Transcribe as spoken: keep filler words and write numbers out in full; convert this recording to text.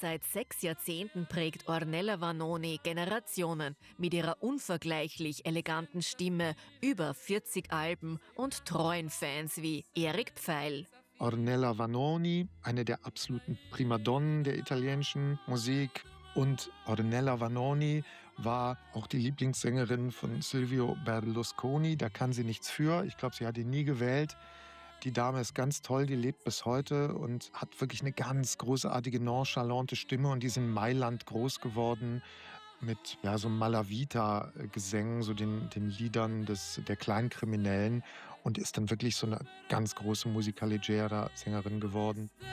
Seit sechs Jahrzehnten prägt Ornella Vanoni Generationen mit ihrer unvergleichlich eleganten Stimme, über vierzig Alben und treuen Fans wie Erik Pfeil. Ornella Vanoni, eine der absoluten Primadonnen der italienischen Musik. Und Ornella Vanoni war auch die Lieblingssängerin von Silvio Berlusconi. Da kann sie nichts für. Ich glaube, sie hat ihn nie gewählt. Die Dame ist ganz toll, die lebt bis heute und hat wirklich eine ganz großartige, nonchalante Stimme. Und die ist in Mailand groß geworden mit ja, so Malavita-Gesängen, so den, den Liedern des, der Kleinkriminellen, und ist dann wirklich so eine ganz große Musicaleggera-Sängerin geworden.